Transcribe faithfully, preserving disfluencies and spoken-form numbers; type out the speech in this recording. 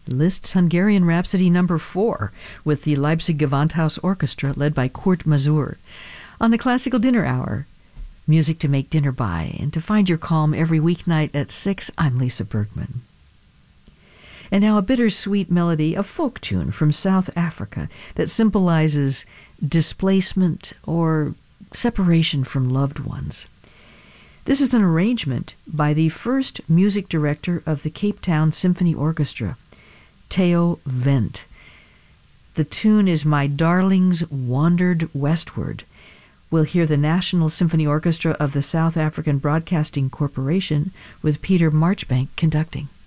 Liszt's Hungarian Rhapsody number four with the Leipzig Gewandhaus Orchestra led by Kurt Masur. On the Classical Dinner Hour, music to make dinner by and to find your calm every weeknight at six, I'm Lisa Bergman. And now a bittersweet melody, a folk tune from South Africa that symbolizes displacement or separation from loved ones. This is an arrangement by the first music director of the Cape Town Symphony Orchestra, Theo Vent. The tune is My Darlings Wandered Westward. We'll hear the National Symphony Orchestra of the South African Broadcasting Corporation with Peter Marchbank conducting.